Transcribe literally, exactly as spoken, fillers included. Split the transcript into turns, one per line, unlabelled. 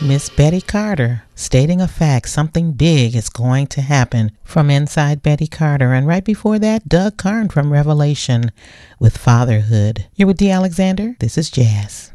Miss Betty Carter stating a fact, something big is going to happen from Inside Betty Carter. And right before that, Doug Karn from Revelation with Fatherhood. You're with D. Alexander. This is Jazz.